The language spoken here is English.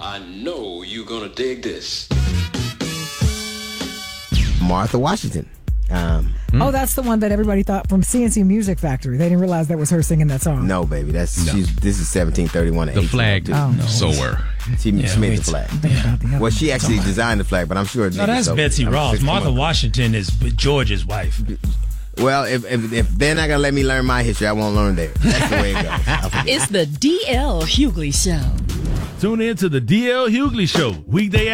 I know you're gonna dig this. Martha Washington. Oh, that's the one that everybody thought from CNC Music Factory. They didn't realize that was her singing that song. No, baby. This is 1731. The flag sewer. She made the flag. Well, she actually designed the flag, but I'm sure. No, that's Betsy Ross. Martha Washington is George's wife. Well, if they're not gonna let me learn my history, I won't learn theirs. That's the way it goes. It's the D.L. Hughley Show. Tune in to the D.L. Hughley Show weekday